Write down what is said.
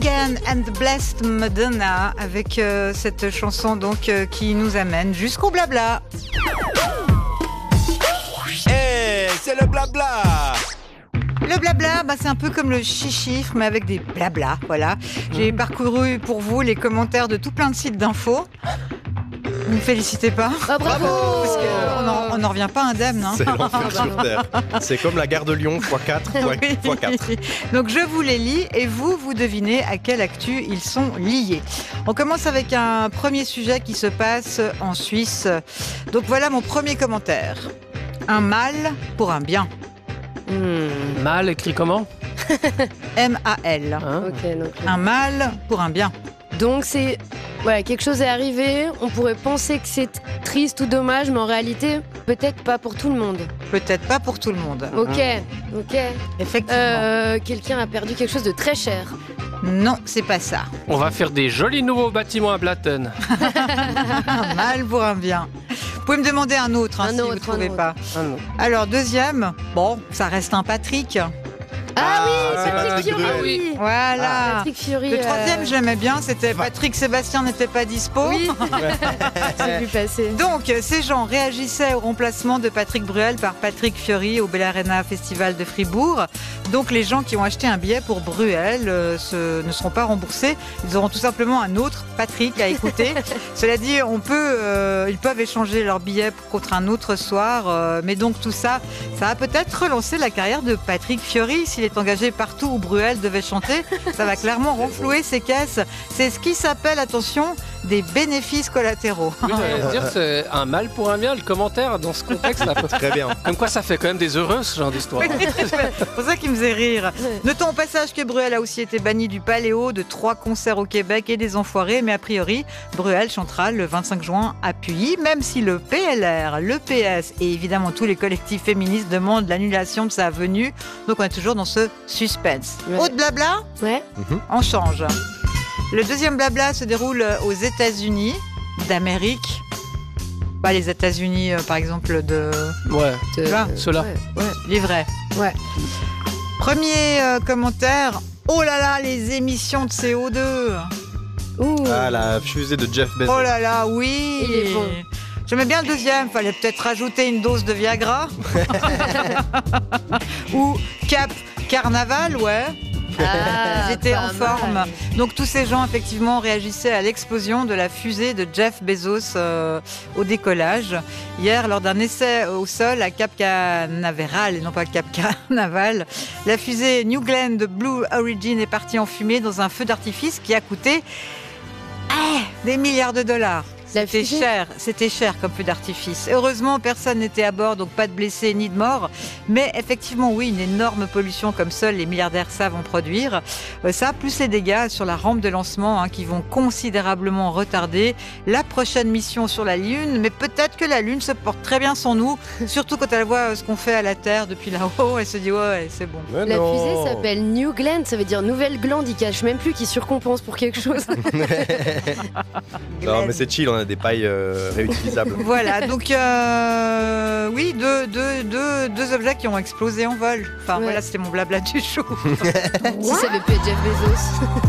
Weeknd and the Blessed Madonna avec cette chanson donc qui nous amène jusqu'au blabla. Hey, c'est le blabla. Le blabla, c'est un peu comme le chiffre, mais avec des blabla, voilà. J'ai parcouru pour vous les commentaires de tout plein de sites d'infos. Ne me félicitez pas. Ah, bravo. Parce qu'on n'en revient pas indemne. Hein. C'est l'enfer sur Terre. C'est comme la gare de Lyon, x4, x4. Donc je vous les lis et vous devinez à quelle actu ils sont liés. On commence avec un premier sujet qui se passe en Suisse. Donc voilà mon premier commentaire. Un mal pour un bien. Mal écrit comment? M-A-L. Ok, donc, Un mal pour un bien. donc c'est quelque chose est arrivé, on pourrait penser que c'est triste ou dommage, mais en réalité, peut-être pas pour tout le monde. Peut-être pas pour tout le monde. Ok. Effectivement. Quelqu'un a perdu quelque chose de très cher. Non, c'est pas ça. On va faire des jolis nouveaux bâtiments à Blatten. Un mal pour un bien. Vous pouvez me demander un autre si vous ne trouvez pas. Alors, deuxième, ça reste un Patrick. c'est Patrick Fiori. Bruel. Oui. Voilà. Patrick Fiori. Le troisième, j'aimais bien, c'était Patrick Sébastien n'était pas dispo. Oui, j'ai vu passer. Donc, ces gens réagissaient au remplacement de Patrick Bruel par Patrick Fiori au Bell Arena Festival de Fribourg. Donc, les gens qui ont acheté un billet pour Bruel ne seront pas remboursés. Ils auront tout simplement un autre Patrick à écouter. Cela dit, ils peuvent échanger leur billet contre un autre soir. Mais donc, tout ça, ça a peut-être relancé la carrière de Patrick Fiori. S'il est engagé partout où Bruel devait chanter, ça va clairement renflouer ses caisses. C'est ce qui s'appelle, attention, des bénéfices collatéraux. Oui, j'allais dire, c'est un mal pour un bien, le commentaire dans ce contexte-là. Très bien. Comme quoi, ça fait quand même des heureux, ce genre d'histoire. C'est pour ça qu'il me faisait rire. Notons au passage que Bruel a aussi été banni du Paléo, de 3 concerts au Québec et des Enfoirés, mais a priori, Bruel chantera le 25 juin à Puy, même si le PLR, le PS et évidemment tous les collectifs féministes demandent l'annulation de sa venue. Donc on est toujours dans ce suspense. Ouais. Autre blabla, Ouais. on change. Le deuxième blabla se déroule aux États-Unis d'Amérique. Les États-Unis, par exemple, Ouais, vois, ceux-là. les vrais. Ouais. Premier commentaire. Oh là là, les émissions de CO2. Ouh. Ah, la fusée de Jeff Bezos. Oh là là, oui. Il est bon. J'aimais bien le deuxième. Fallait peut-être rajouter une dose de Viagra. Ou Cap Carnaval, ouais. Ils étaient en forme. Donc tous ces gens effectivement réagissaient à l'explosion de la fusée de Jeff Bezos au décollage. Hier, lors d'un essai au sol à Cap Canaveral et non pas Cap Carnaval, la fusée New Glenn de Blue Origin est partie en fumée dans un feu d'artifice qui a coûté des milliards de dollars. C'était cher comme feu d'artifice. Heureusement, personne n'était à bord, donc pas de blessés ni de morts. Mais effectivement, oui, une énorme pollution comme seuls les milliardaires savent en produire. Ça, plus les dégâts sur la rampe de lancement qui vont considérablement retarder la prochaine mission sur la Lune. Mais peut-être que la Lune se porte très bien sans nous, surtout quand elle voit ce qu'on fait à la Terre depuis là-haut. Elle se dit, ouais, c'est bon. Mais La non. fusée s'appelle New Glenn, ça veut dire nouvelle glande, il cache même plus qu'il surcompense pour quelque chose. Non, mais c'est chill, on a des pailles réutilisables. Voilà, donc oui, deux objets qui ont explosé en vol. Enfin, Ouais. voilà, c'était mon blabla du jour. Si ça avait pu être Jeff Bezos.